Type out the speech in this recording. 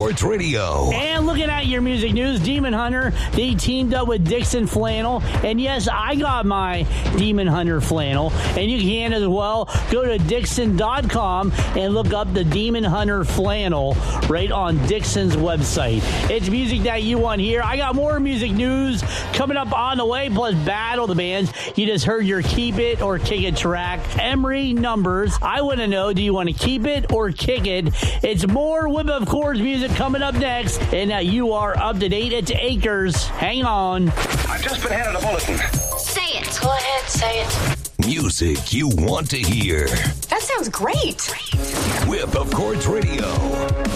Sports Radio. And looking at your music news, Demon Hunter, they teamed up with Dixon Flannel. And yes, I got my Demon Hunter flannel. And you can as well go to Dixon.com and look up the Demon Hunter flannel right on Dixon's website. It's music that you want here. I got more music news coming up on the way, plus Battle the Bands. You just heard your Keep It or Kick It track. Emery Numbers. I want to know, do you want to keep it or kick it? It's more Whip of Chords music coming up next, and you are up to date. It's Acres. Hang on. I've just been handed a bulletin. Say it. Go ahead, say it. Music you want to hear. That sounds great. Whip of Chords Radio.